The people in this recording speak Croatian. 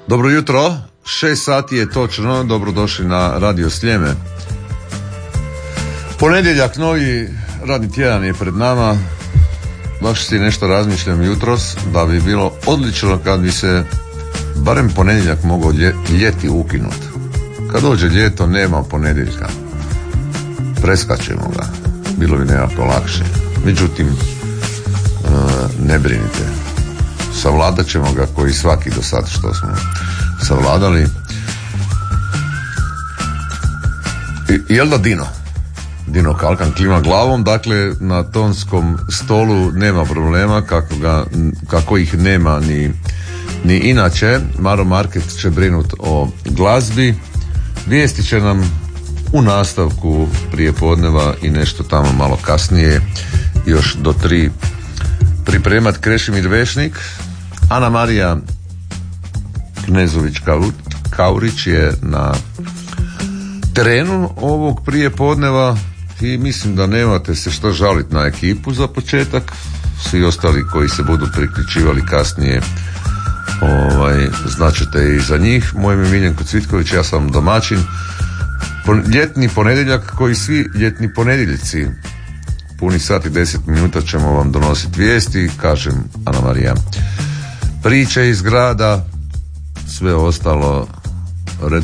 Dobro jutro, 6 sati je točno, dobrodošli na Radio Sljeme. Ponedjeljak, novi radni tjedan je pred nama. Baš si nešto razmišljam jutros da bi bilo odlično kad bi se barem ponedjeljak mogao ljeti ukinut. Kad dođe ljeto nema ponedjeljka, preskačemo ga, bilo bi nekako lakše. Međutim, ne brinite, savladat ćemo ga koji svaki do sad što smo savladali. Jel da Dino Kalkan klima glavom, dakle na tonskom stolu nema problema kako ih nema ni inače. Maro Market će brinut o glazbi, vijesti će nam u nastavku prijepodneva i nešto tamo malo kasnije još do 3 pripremat Krešimir Vešnik. Ana Marija Knezović Kaurić je na terenu ovog prijepodneva i mislim da nemate se što žaliti na ekipu za početak. Svi ostali koji se budu priključivali kasnije značite i za njih. Moje ime je Miljenko Cvitković, ja sam domaćin. Ljetni ponedjeljak, koji svi ljetni ponedjeljci, puni sat i 10 minuta ćemo vam donositi vijesti, kažem Ana Marija, priče iz grada, sve ostalo